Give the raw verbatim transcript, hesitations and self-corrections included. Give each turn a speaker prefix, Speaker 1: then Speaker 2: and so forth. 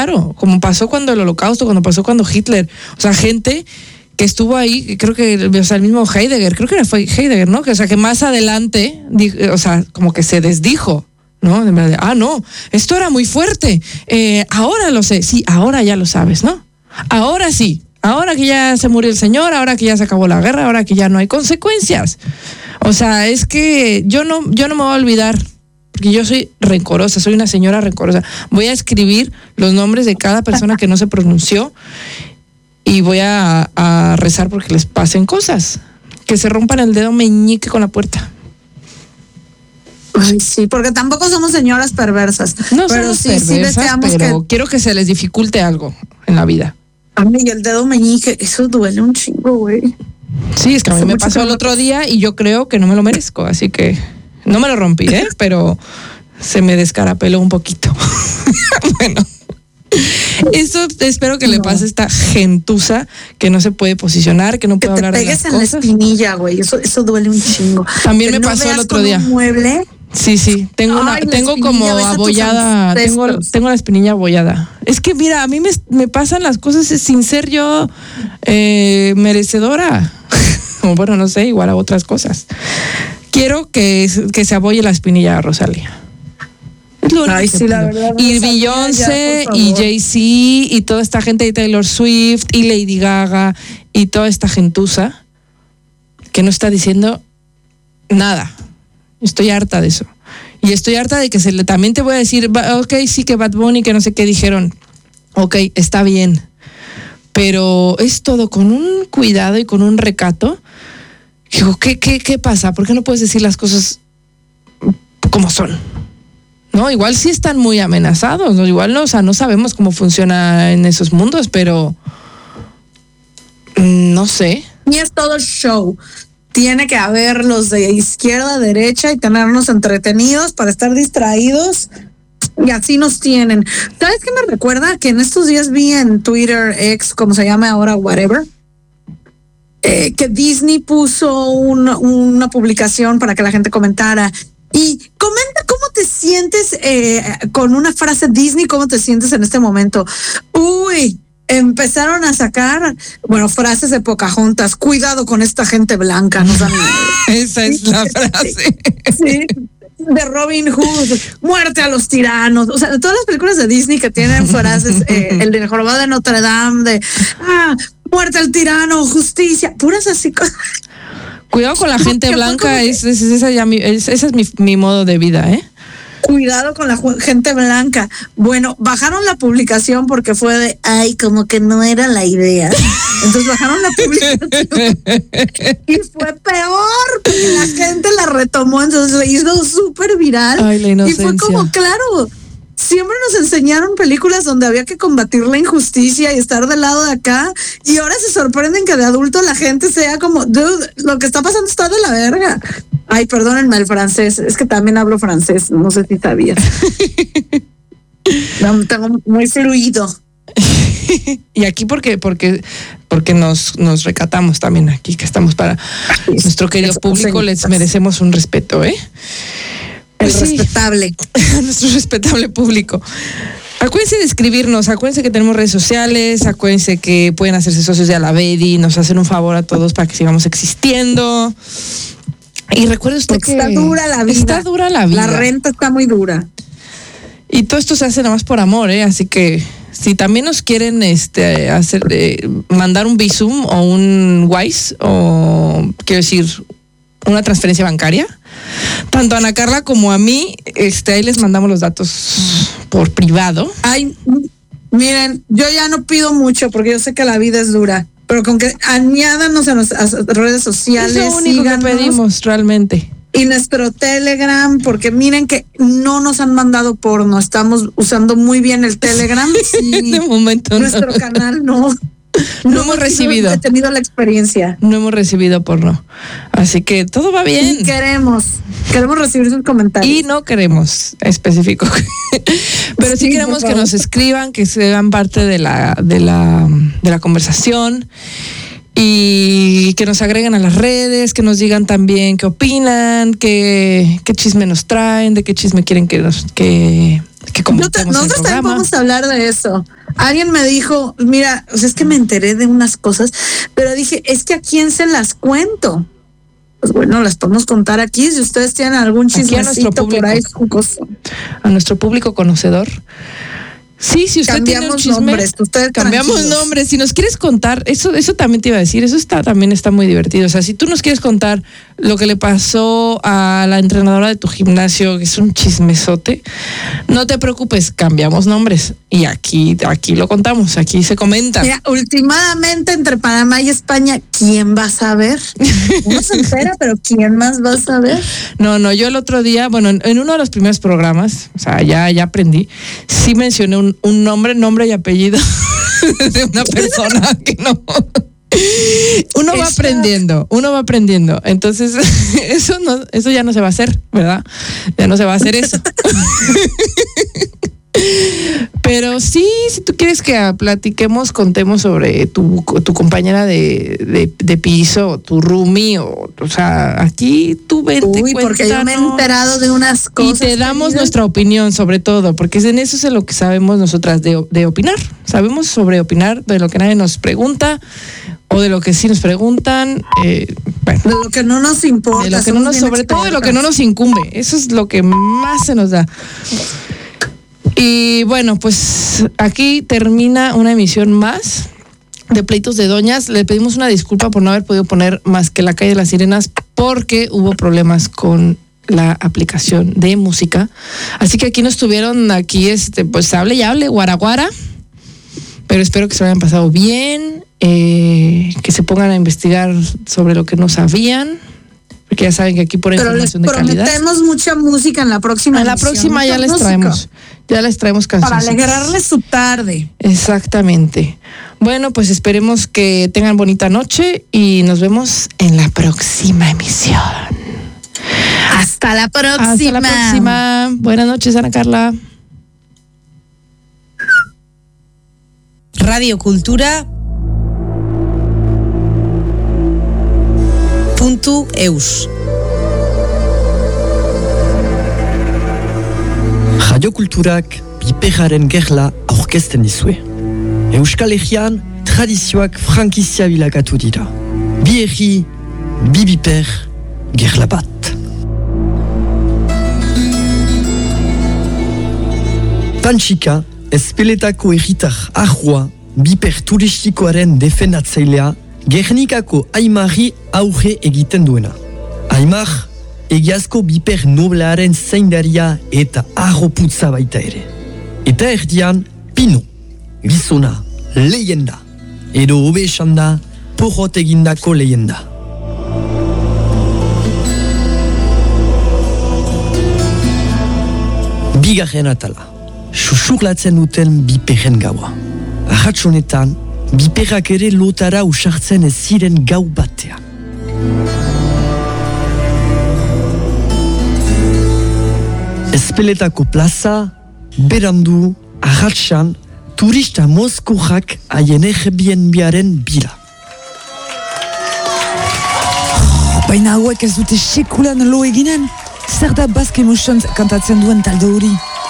Speaker 1: claro, como pasó cuando el Holocausto, cuando pasó cuando Hitler, o sea, gente que estuvo ahí, creo que, o sea, el mismo Heidegger, creo que fue Heidegger, ¿no? Que, o sea, que más adelante, o sea, como que se desdijo, ¿no? De verdad, ah, no, esto era muy fuerte, eh, ahora lo sé, sí, ahora ya lo sabes, ¿no? Ahora sí, ahora que ya se murió el señor, ahora que ya se acabó la guerra, ahora que ya no hay consecuencias. O sea, es que yo no, yo no me voy a olvidar, porque yo soy rencorosa, soy una señora rencorosa. Voy a escribir los nombres de cada persona que no se pronunció y voy a, a rezar porque les pasen cosas, que se rompan el dedo meñique con la puerta.
Speaker 2: Ay, sí, porque tampoco somos señoras perversas.
Speaker 1: No
Speaker 2: pero
Speaker 1: somos
Speaker 2: sí,
Speaker 1: perversas,
Speaker 2: sí deseamos
Speaker 1: pero
Speaker 2: que...
Speaker 1: quiero que se les dificulte algo en la vida.
Speaker 2: A mí el dedo meñique, eso duele un chingo, güey.
Speaker 1: Sí, es que a mí
Speaker 2: Hace
Speaker 1: me
Speaker 2: mucho
Speaker 1: pasó
Speaker 2: que
Speaker 1: el
Speaker 2: no-
Speaker 1: otro día y yo creo que no me lo merezco, así que no me lo rompí, ¿eh? Pero se me descarapeló un poquito. Bueno, eso espero que le
Speaker 2: No.
Speaker 1: pase a esta gentuza que no se puede posicionar, que no
Speaker 2: Que
Speaker 1: puede
Speaker 2: te
Speaker 1: hablar de
Speaker 2: pegues
Speaker 1: las
Speaker 2: en la
Speaker 1: cosas.
Speaker 2: espinilla, güey. Eso, eso duele un chingo.
Speaker 1: También
Speaker 2: Que
Speaker 1: me
Speaker 2: no
Speaker 1: pasó el
Speaker 2: veas
Speaker 1: otro
Speaker 2: con
Speaker 1: día.
Speaker 2: un mueble.
Speaker 1: Sí, sí, tengo una,
Speaker 2: Ay, la
Speaker 1: tengo
Speaker 2: espinilla,
Speaker 1: como
Speaker 2: ves a tus
Speaker 1: abollada, tengo,
Speaker 2: ancestros.
Speaker 1: tengo la espinilla abollada. Es que mira, a mí me, me pasan las cosas sin ser yo eh, merecedora. O bueno, no sé, igual a otras cosas. Quiero que, que se abolle la espinilla a Rosalía. Es lo único
Speaker 2: Ay,
Speaker 1: que
Speaker 2: sí, la
Speaker 1: pido.
Speaker 2: verdad,
Speaker 1: Y
Speaker 2: Rosalía,
Speaker 1: Beyoncé,
Speaker 2: ya, por
Speaker 1: y
Speaker 2: favor.
Speaker 1: Jay-Z, y toda esta gente de Taylor Swift, y Lady Gaga, y toda esta gentuza que no está diciendo nada. Estoy harta de eso. Y estoy harta de que se le, también te voy a decir, va- ok, sí que Bad Bunny, que no sé qué dijeron. Ok, está bien. Pero es todo con un cuidado y con un recato. Digo, ¿qué, qué, qué pasa? ¿Por qué no puedes decir las cosas como son? No, igual sí están muy amenazados, ¿no? Igual no, o sea, no sabemos cómo funciona en esos mundos, pero mm, no sé.
Speaker 2: Y es todo show. Tiene que haber los de izquierda a derecha y tenernos entretenidos para estar distraídos. Y así nos tienen. ¿Sabes qué me recuerda? Que en estos días vi en Twitter, X, como se llama ahora, whatever, eh, que Disney puso una, una publicación para que la gente comentara. Y comenta cómo te sientes eh, con una frase Disney, cómo te sientes en este momento. Uy, empezaron a sacar, bueno, frases de Pocahontas. Cuidado con esta gente blanca, nos dan miedo.
Speaker 1: Esa es la frase.
Speaker 2: Sí, de Robin Hood, muerte a los tiranos. O sea, todas las películas de Disney que tienen frases, eh, el de Jorobado de Notre Dame, de ah, muerte al tirano, justicia, puras así cosas.
Speaker 1: Cuidado con la gente
Speaker 2: Que fue
Speaker 1: blanca,
Speaker 2: como que-
Speaker 1: es, es, esa ya mi, es, ese es mi, mi modo de vida, ¿eh?
Speaker 2: Cuidado con la ju- gente blanca. Bueno, bajaron la publicación porque fue de, ay, como que no era la idea. Entonces bajaron la publicación y fue peor porque la gente la retomó, entonces se hizo súper viral.
Speaker 1: Ay, la
Speaker 2: y
Speaker 1: inocencia.
Speaker 2: fue como, claro, siempre nos enseñaron películas donde había que combatir la injusticia y estar del lado de acá, y ahora se sorprenden que de adulto la gente sea como, dude, lo que está pasando está de la verga. Ay, perdónenme el francés, es que también hablo francés, no sé si sabías. No, tengo muy fluido.
Speaker 1: Y aquí porque porque porque nos nos recatamos también aquí, que estamos para nuestro querido
Speaker 2: Eso,
Speaker 1: público, les
Speaker 2: señoritas.
Speaker 1: merecemos un respeto, ¿eh?
Speaker 2: El
Speaker 1: Pues sí,
Speaker 2: respetable.
Speaker 1: nuestro respetable público. Acuérdense de escribirnos, acuérdense que tenemos redes sociales, acuérdense que pueden hacerse socios de Alavedi, nos hacen un favor a todos para que sigamos existiendo. Y recuerde usted
Speaker 2: Porque
Speaker 1: que
Speaker 2: está dura la vida.
Speaker 1: Está dura la vida.
Speaker 2: La renta está muy dura.
Speaker 1: Y todo esto se hace nada más por amor, ¿eh? Así que si también nos quieren este hacer eh, mandar un Bizum o un Wise, o quiero decir una transferencia bancaria, tanto a Ana Carla como a mí, este ahí les mandamos los datos por privado.
Speaker 2: Ay, miren, yo ya no pido mucho porque yo sé que la vida es dura, pero con que añádanos en nuestras redes sociales,
Speaker 1: Es lo único que
Speaker 2: síganos,
Speaker 1: pedimos realmente.
Speaker 2: y nuestro Telegram, porque miren que no nos han mandado porno, estamos usando muy bien el Telegram. Sí,
Speaker 1: De momento
Speaker 2: nuestro
Speaker 1: no.
Speaker 2: canal no.
Speaker 1: No hemos recibido.
Speaker 2: He tenido la experiencia.
Speaker 1: No hemos recibido porno. Así que todo va bien.
Speaker 2: Y queremos, queremos recibir sus comentarios.
Speaker 1: Y no queremos específico. Pero sí,
Speaker 2: Sí,
Speaker 1: queremos
Speaker 2: por
Speaker 1: que
Speaker 2: favor.
Speaker 1: nos escriban, que sean parte de la, de la, de la conversación. Y que nos agreguen a las redes, que nos digan también qué opinan, qué, qué chisme nos traen, de qué chisme quieren que nos, que, que
Speaker 2: Yo te, nosotros también vamos a hablar de eso. Alguien me dijo, mira, o sea, es que me enteré de unas cosas, pero dije, es que a quién se las cuento. Pues bueno, las podemos contar aquí si ustedes tienen algún chismecito por ahí.
Speaker 1: A nuestro público conocedor. Sí, si usted
Speaker 2: cambiamos
Speaker 1: tiene un chisme,
Speaker 2: nombres, ustedes
Speaker 1: cambiamos
Speaker 2: tranquilos.
Speaker 1: nombres. Si nos quieres contar, eso, eso también te iba a decir, eso está también está muy divertido. O sea, si tú nos quieres contar lo que le pasó a la entrenadora de tu gimnasio, que es un chismesote, no te preocupes, cambiamos nombres y aquí, aquí lo contamos, aquí se comenta.
Speaker 2: Mira, últimamente entre Panamá y España, ¿quién va a saber? Uno se entera, pero ¿quién más va a saber?
Speaker 1: No, no, yo el otro día, bueno, en, en uno de los primeros programas, o sea, ya, ya aprendí, sí mencioné un, un nombre, nombre y apellido de una persona que no... Uno va aprendiendo, uno va aprendiendo. Entonces, eso no, eso ya no se va a hacer, ¿verdad? Ya no se va a hacer eso. Pero sí, si tú quieres que platiquemos, contemos sobre tu, tu compañera de, de, de piso, tu roomie, o, o sea, aquí tú vente,
Speaker 2: Uy, porque yo me he enterado de unas cosas.
Speaker 1: Y te damos nuestra opinión sobre todo, porque en eso es lo que sabemos nosotras de, de opinar. Sabemos sobre opinar de lo que nadie nos pregunta o de lo que sí nos preguntan. Eh, bueno,
Speaker 2: de lo que no nos importa.
Speaker 1: De lo que no nos, sobre todo de lo que no nos incumbe. Eso es lo que más se nos da. Y bueno, pues aquí termina una emisión más de Pleitos de Doñas. Le pedimos una disculpa por no haber podido poner más que La Calle de las Sirenas porque hubo problemas con la aplicación de música. Así que aquí nos tuvieron, aquí este, pues hable y hable, guaraguara. Pero espero que se lo hayan pasado bien, eh, que se pongan a investigar sobre lo que no sabían. Porque ya saben que aquí por información de calidad.
Speaker 2: Pero les prometemos mucha música en la próxima.
Speaker 1: En la próxima ya les traemos, ya les traemos canciones.
Speaker 2: Para alegrarles su tarde.
Speaker 1: Exactamente. Bueno, pues esperemos que tengan bonita noche y nos vemos en la próxima emisión.
Speaker 2: Hasta la próxima.
Speaker 1: Hasta la próxima. Buenas noches, Ana Carla.
Speaker 3: Radio Cultura puntu eus.
Speaker 4: Radio Kulturak Piperaren gerla aurkezten dizue. Euskal Herrian tradizioak frankizia bilakatu dira. Bi herri, bi biper, gerla bat. Pantxika, ezpeletako herritar ahua, biper turistikoaren defendatzailea, Gernikako Aimarri auge egiten duena. Aimar, egiazko biper noblearen zaindaria eta arroputza baita ere. Eta erdian, Pino, gizona, leyenda. Edo hobe esan da, porrot egindako leyenda. Bigarren atala, susurlatzen duten biperren gaua. Arratsonetan, biperrak ere lotara usartzen ez ziren gau batean. Ezpeletako plaza, berandu, arratsan, turista mozkorrak haien Airbnb-aren bila.
Speaker 5: Baina hauek ez dute sekulan lo eginen, zer da Basque Emotions kantatzen duen talde hori?